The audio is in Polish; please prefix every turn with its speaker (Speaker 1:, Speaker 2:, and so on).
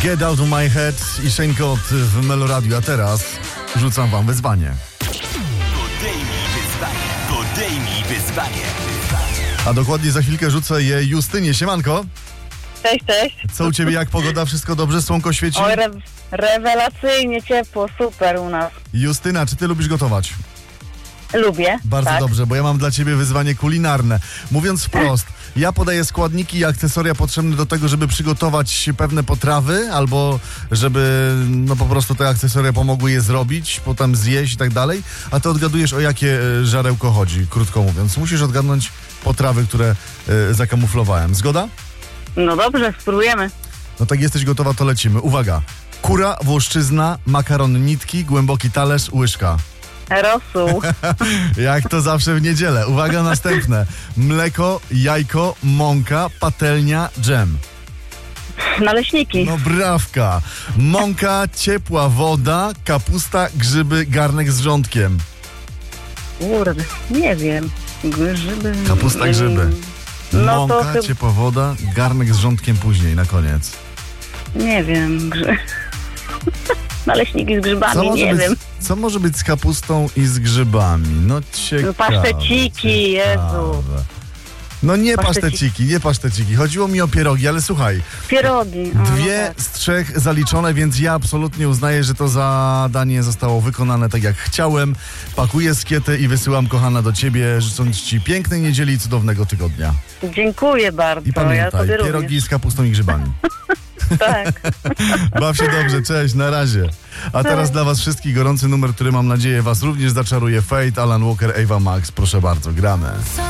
Speaker 1: Get Out of My Head i Shane Cott w Meloradiu, a teraz rzucam wam wyzwanie.
Speaker 2: Podejmij wyzwanie.
Speaker 1: A dokładnie za chwilkę rzucę je Justynie. Siemanko.
Speaker 3: Cześć, cześć.
Speaker 1: Co u ciebie, jak pogoda? Wszystko dobrze? Słonko świeci?
Speaker 3: Oj, rewelacyjnie ciepło, super u nas.
Speaker 1: Justyna, czy ty lubisz gotować?
Speaker 3: Lubię.
Speaker 1: Bardzo
Speaker 3: tak.
Speaker 1: dobrze, bo ja mam dla ciebie wyzwanie kulinarne. Mówiąc wprost, ja podaję składniki i akcesoria potrzebne do tego, żeby przygotować pewne potrawy, albo żeby po prostu te akcesoria pomogły je zrobić, potem zjeść i tak dalej, a ty odgadujesz, o jakie żarełko chodzi, krótko mówiąc. Musisz odgadnąć potrawy, które zakamuflowałem. Zgoda?
Speaker 3: No dobrze, spróbujemy.
Speaker 1: No tak, jesteś gotowa, to lecimy. Uwaga. Kura, włoszczyzna, makaron nitki, głęboki talerz, łyżka.
Speaker 3: Rosół,
Speaker 1: Jak to zawsze w niedzielę. Uwaga, następne. Mleko, jajko, mąka, patelnia, dżem.
Speaker 3: naleśniki,
Speaker 1: No brawka. Mąka, ciepła woda, kapusta, grzyby, garnek z wrzątkiem.
Speaker 3: kurde, nie wiem. Grzyby.
Speaker 1: Kapusta, grzyby.
Speaker 3: No to
Speaker 1: Mąka,
Speaker 3: chyba,
Speaker 1: ciepła woda, garnek z wrzątkiem później, na koniec.
Speaker 3: nie wiem. Naleśniki z grzybami, nie wiem.
Speaker 1: Co może być z kapustą i z grzybami? No ciekawe.
Speaker 3: Paszteciki, Jezu.
Speaker 1: ciekawe. No nie paszteciki. Chodziło mi o pierogi, ale słuchaj.
Speaker 3: Pierogi.
Speaker 1: Dwie z trzech zaliczone, więc ja absolutnie uznaję, że to zadanie zostało wykonane tak jak chciałem. Pakuję skietę i wysyłam, kochana, do ciebie, życząc ci pięknej niedzieli i cudownego tygodnia.
Speaker 3: Dziękuję bardzo.
Speaker 1: I pamiętaj,
Speaker 3: ja sobie
Speaker 1: pierogi
Speaker 3: również.
Speaker 1: z kapustą i grzybami.
Speaker 3: Tak.
Speaker 1: Baw się dobrze, cześć, na razie. A teraz dla was wszystkich gorący numer, który mam nadzieję was również zaczaruje. Fate, Alan Walker, Ava Max, proszę bardzo, gramy.